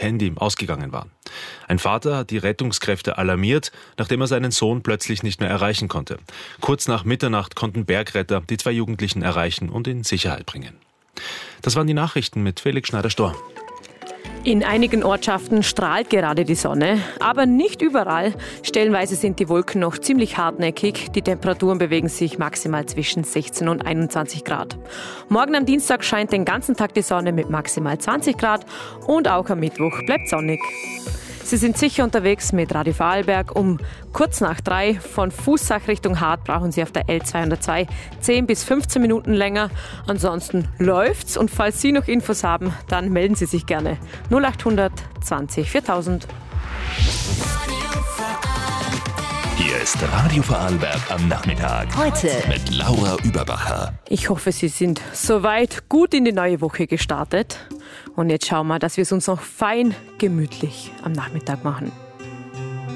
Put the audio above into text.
Handy ausgegangen war. Ein Vater hat die Rettungskräfte alarmiert, nachdem er seinen Sohn plötzlich nicht mehr erreichen konnte. Kurz nach Mitternacht konnten Bergretter die 2 Jugendlichen erreichen und in Sicherheit bringen. Das waren die Nachrichten mit Felix Schneider-Storr. In einigen Ortschaften strahlt gerade die Sonne, aber nicht überall. Stellenweise sind die Wolken noch ziemlich hartnäckig. Die Temperaturen bewegen sich maximal zwischen 16 und 21 Grad. Morgen am Dienstag scheint den ganzen Tag die Sonne mit maximal 20 Grad und auch am Mittwoch bleibt sonnig. Sie sind sicher unterwegs mit Radio Vorarlberg. Um kurz nach 3 von Fußsach Richtung Hart brauchen Sie auf der L202 10 bis 15 Minuten länger. Ansonsten läuft's und falls Sie noch Infos haben, dann melden Sie sich gerne. 0800 20 4000. Hier ist Radio Vorarlberg am Nachmittag. Heute mit Laura Überbacher. Ich hoffe, Sie sind soweit gut in die neue Woche gestartet. Und jetzt schauen wir, dass wir es uns noch fein gemütlich am Nachmittag machen.